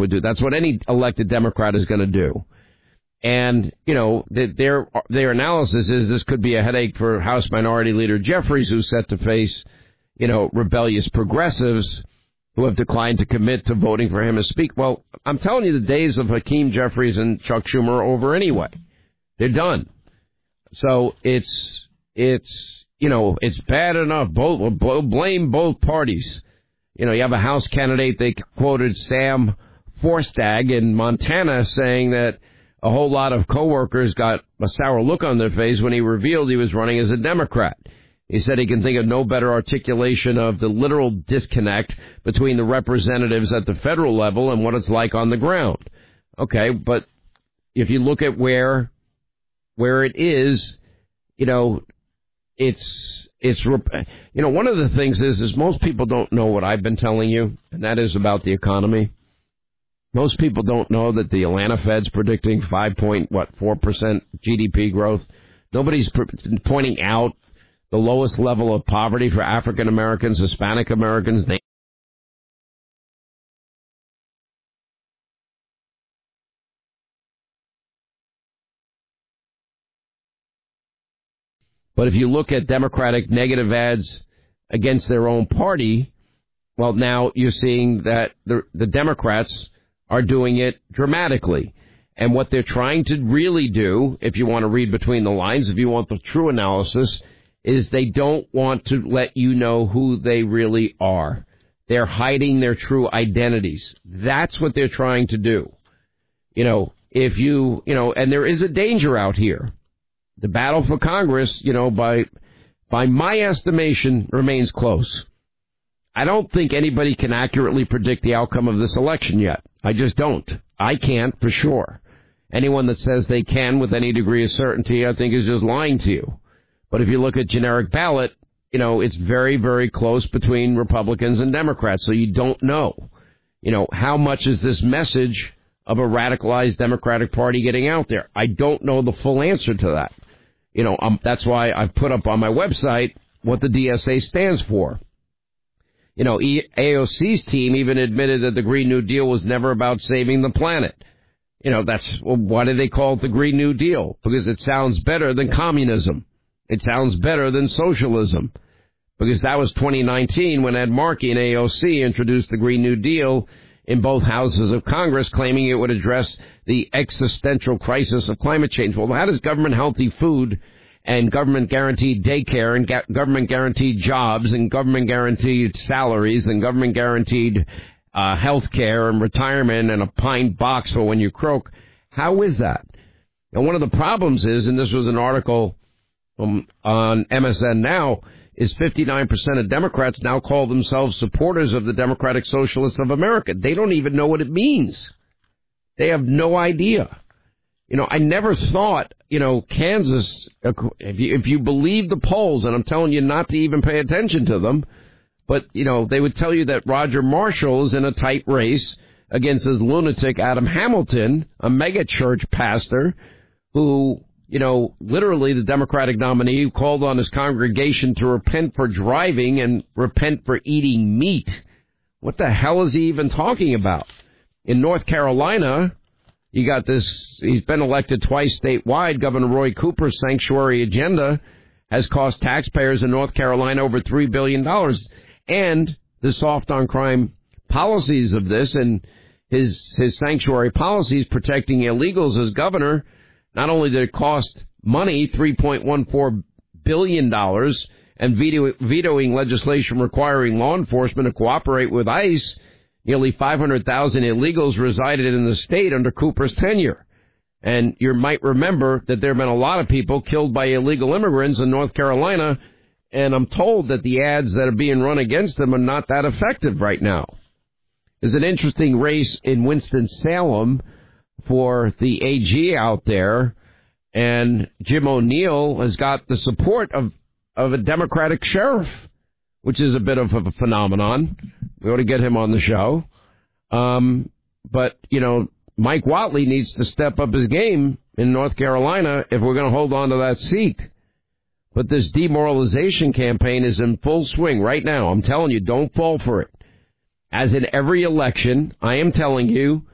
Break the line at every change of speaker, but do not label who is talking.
would do. That's what any elected Democrat is going to do. And, you know, their analysis is this could be a headache for House Minority Leader Jeffries, who's set to face, you know, rebellious progressives who have declined to commit to voting for him as Speaker. Well, I'm telling you, the days of Hakeem Jeffries and Chuck Schumer are over anyway. They're done. So it's you know, it's bad enough. Blame both parties. You know, you have a House candidate, they quoted Sam Forstag in Montana saying that a whole lot of coworkers got a sour look on their face when he revealed he was running as a Democrat. He said he can think of no better articulation of the literal disconnect between the representatives at the federal level and what it's like on the ground. Okay, but if you look at where it is, you know, it's you know, one of the things is most people don't know what I've been telling you, and that is about the economy. Most people don't know that the Atlanta Fed's predicting 4% GDP growth. Nobody's pointing out the lowest level of poverty for African Americans, Hispanic Americans. But if you look at Democratic negative ads against their own party, well, now you're seeing that the Democrats are doing it dramatically. And what they're trying to really do, if you want to read between the lines, if you want the true analysis, is they don't want to let you know who they really are. They're hiding their true identities. That's what they're trying to do. You know, if you know, and there is a danger out here. The battle for Congress, you know, by my estimation, remains close. I don't think anybody can accurately predict the outcome of this election yet. I just don't. I can't for sure. Anyone that says they can with any degree of certainty, I think, is just lying to you. But if you look at generic ballot, you know, it's very, very close between Republicans and Democrats. So you don't know, you know, how much is this message of a radicalized Democratic Party getting out there? I don't know the full answer to that. You know, that's why I've put up on my website what the DSA stands for. You know, AOC's team even admitted that the Green New Deal was never about saving the planet. You know, why do they call it the Green New Deal? Because it sounds better than communism. It sounds better than socialism. Because that was 2019 when Ed Markey and AOC introduced the Green New Deal in both houses of Congress, claiming it would address the existential crisis of climate change. Well, how does government healthy food and government guaranteed daycare and government guaranteed jobs and government guaranteed salaries and government guaranteed health care and retirement and a pine box for when you croak, how is that? And one of the problems is, and this was an article on MSN Now, is 59% of Democrats now call themselves supporters of the Democratic Socialists of America. They don't even know what it means. They have no idea. You know, I never thought, you know, Kansas, if you believe the polls, and I'm telling you not to even pay attention to them, but, you know, they would tell you that Roger Marshall is in a tight race against his lunatic Adam Hamilton, a mega church pastor who, you know, literally the Democratic nominee who called on his congregation to repent for driving and repent for eating meat. What the hell is he even talking about? In North Carolina, you got this, he's been elected twice statewide. Governor Roy Cooper's sanctuary agenda has cost taxpayers in North Carolina over $3 billion. And the soft on crime policies of this and his sanctuary policies protecting illegals as governor, not only did it cost money, $3.14 billion, and vetoing legislation requiring law enforcement to cooperate with ICE, nearly 500,000 illegals resided in the state under Cooper's tenure. And you might remember that there have been a lot of people killed by illegal immigrants in North Carolina, and I'm told that the ads that are being run against them are not that effective right now. There's an interesting race in Winston-Salem for the AG out there, and Jim O'Neill has got the support of a Democratic sheriff, which is a bit of a phenomenon. We ought to get him on the show. But, you know, Mike Whatley needs to step up his game in North Carolina if we're going to hold on to that seat. But this demoralization campaign is in full swing right now. I'm telling you, don't fall for it. As in every election, I am telling you,